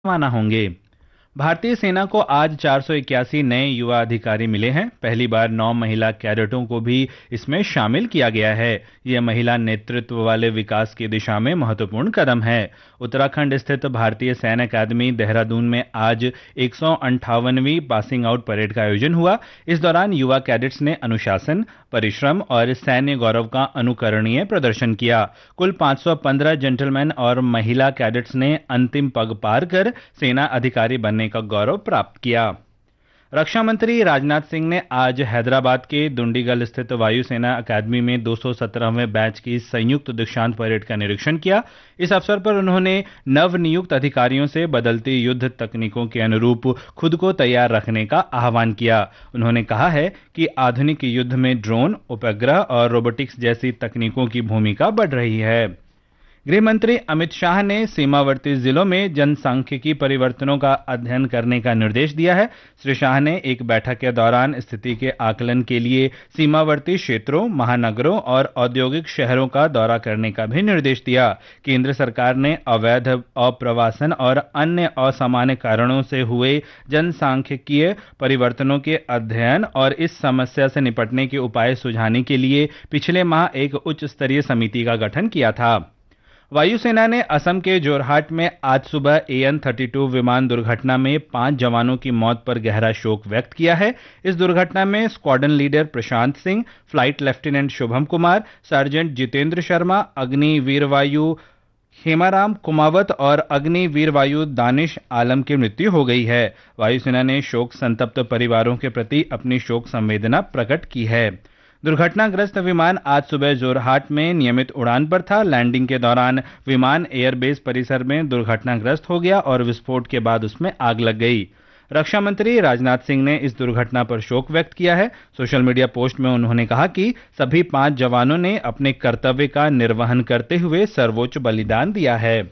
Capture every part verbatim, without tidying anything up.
रवाना होंगे। भारतीय सेना को आज चार सौ इक्यासी नए युवा अधिकारी मिले हैं। पहली बार नौ महिला कैडेटों को भी इसमें शामिल किया गया है। यह महिला नेतृत्व वाले विकास की दिशा में महत्वपूर्ण कदम है। उत्तराखंड स्थित भारतीय सैन्य अकादमी देहरादून में आज एक सौ अंठावनवीं पासिंग आउट परेड का आयोजन हुआ। इस दौरान युवा कैडेट्स ने अनुशासन, परिश्रम और सैन्य गौरव का अनुकरणीय प्रदर्शन किया। कुल पाँच सौ पंद्रह जेंटलमैन और महिला कैडेट्स ने अंतिम पग पार कर सेना अधिकारी बनने का गौरव प्राप्त किया। रक्षा मंत्री राजनाथ सिंह ने आज हैदराबाद के दुंडीगल स्थित वायुसेना अकादमी में दो सौ सत्रहवें बैच की संयुक्त दीक्षांत परेड का निरीक्षण किया। इस अवसर पर उन्होंने नवनियुक्त अधिकारियों से बदलती युद्ध तकनीकों के अनुरूप खुद को तैयार रखने का आह्वान किया। उन्होंने कहा है कि आधुनिक युद्ध में ड्रोन, उपग्रह और रोबोटिक्स जैसी तकनीकों की भूमिका बढ़ रही है। गृह मंत्री अमित शाह ने सीमावर्ती जिलों में जनसांख्यिकी परिवर्तनों का अध्ययन करने का निर्देश दिया है। श्री शाह ने एक बैठक के दौरान स्थिति के आकलन के लिए सीमावर्ती क्षेत्रों, महानगरों और औद्योगिक शहरों का दौरा करने का भी निर्देश दिया। केंद्र सरकार ने अवैध अप्रवासन और अन्य असामान्य कारणों से हुए जनसांख्यिकीय परिवर्तनों के अध्ययन और इस समस्या से निपटने के उपाय सुझाने के लिए पिछले माह एक उच्च स्तरीय समिति का गठन किया था। वायुसेना ने असम के जोरहाट में आज सुबह ए एन थर्टी टू विमान दुर्घटना में पांच जवानों की मौत पर गहरा शोक व्यक्त किया है। इस दुर्घटना में squadron leader Prashant Singh, flight lieutenant Shubham Kumar, sergeant Jitendra Sharma, अग्नि वीरवायु हेमाराम कुमावत और अग्नि वीरवायु दानिश आलम की मृत्यु हो गई है। वायुसेना ने शोक संतप्त परिवारों के प्रति अपनी शोक संवेदना प्रकट की है। दुर्घटनाग्रस्त विमान आज सुबह जोरहाट में नियमित उड़ान पर था। लैंडिंग के दौरान विमान एयरबेस परिसर में दुर्घटनाग्रस्त हो गया और विस्फोट के बाद उसमें आग लग गई। रक्षा मंत्री राजनाथ सिंह ने इस दुर्घटना पर शोक व्यक्त किया है। सोशल मीडिया पोस्ट में उन्होंने कहा कि सभी पांच जवानों ने अपने कर्तव्य का निर्वहन करते हुए सर्वोच्च बलिदान दिया है।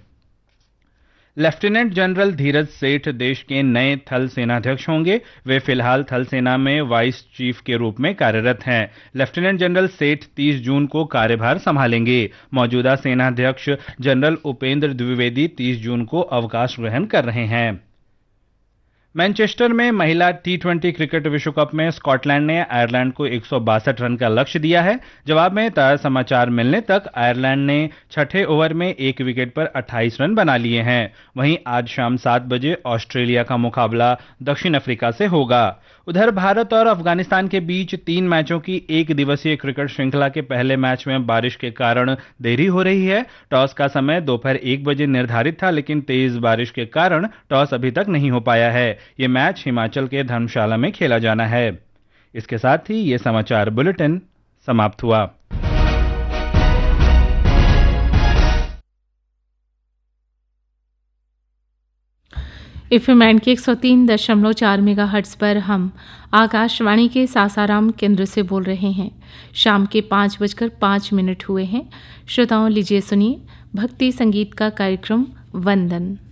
लेफ्टिनेंट जनरल धीरज सेठ देश के नए थल सेनाध्यक्ष होंगे। वे फिलहाल थल सेना में वाइस चीफ के रूप में कार्यरत हैं। लेफ्टिनेंट जनरल सेठ तीस जून को कार्यभार संभालेंगे। मौजूदा सेनाध्यक्ष जनरल उपेंद्र द्विवेदी तीस जून को अवकाश ग्रहण कर रहे हैं। मैनचेस्टर में महिला टी ट्वेंटी क्रिकेट विश्व कप में स्कॉटलैंड ने आयरलैंड को एक सौ बासठ रन का लक्ष्य दिया है। जवाब में ताजा समाचार मिलने तक आयरलैंड ने छठे ओवर में एक विकेट पर अट्ठाईस रन बना लिए हैं। वहीं आज शाम सात बजे ऑस्ट्रेलिया का मुकाबला दक्षिण अफ्रीका से होगा। उधर भारत और अफगानिस्तान के बीच तीन मैचों की एक दिवसीय क्रिकेट श्रृंखला के पहले मैच में बारिश के कारण देरी हो रही है। टॉस का समय दोपहर एक बजे निर्धारित था, लेकिन तेज बारिश के कारण टॉस अभी तक नहीं हो पाया है। ये मैच हिमाचल के धर्मशाला में खेला जाना है। इसके साथ ही ये समाचार बुलेटिन समाप्त हुआ। एफएम बैंड के एक सौ तीन दशमलव चार मेगा हर्ट्ज पर हम आकाशवाणी के सासाराम केंद्र से बोल रहे हैं। शाम के पाँच बजकर पाँच मिनट हुए हैं। श्रोताओं, लीजिए सुनिए भक्ति संगीत का कार्यक्रम वंदन।